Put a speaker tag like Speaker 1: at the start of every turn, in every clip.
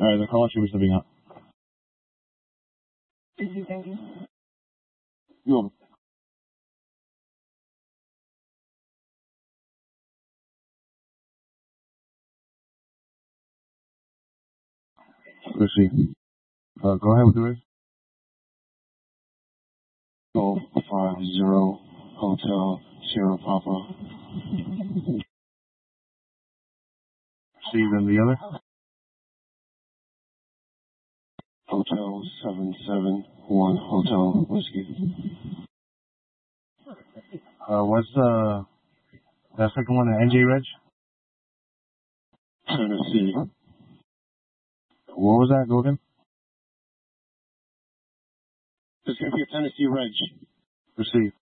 Speaker 1: Alright, the call sheet was stepping up.
Speaker 2: Thank you.
Speaker 1: You're welcome. Let's see. Go ahead with the race.
Speaker 3: Golf 50 Hotel Sierra Papa.
Speaker 1: See, then the other.
Speaker 3: Hotel 771 Hotel Whiskey.
Speaker 1: What's that second one, the NJ Reg?
Speaker 3: Tennessee.
Speaker 1: What was that? Go again?
Speaker 3: It's going to be a Tennessee Reg.
Speaker 1: Receive.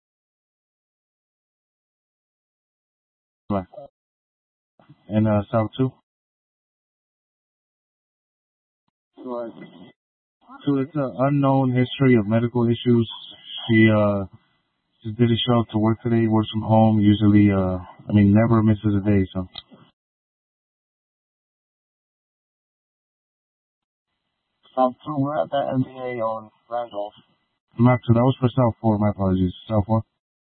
Speaker 1: Right. And South 2?
Speaker 3: Right.
Speaker 1: So it's an unknown history of medical issues. She just didn't show up to work today, works from home, usually, never misses a day, so.
Speaker 3: South 2, we're at that NBA on Randolph.
Speaker 1: Not 2, that was for South 4, my apologies. South 4?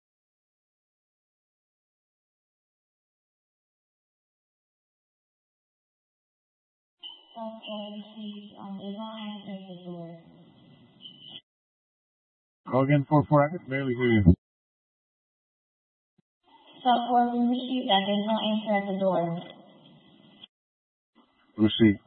Speaker 1: Go again, 4-4, I can barely hear you.
Speaker 2: South 4, we received that. There's no answer at the door.
Speaker 1: Receive.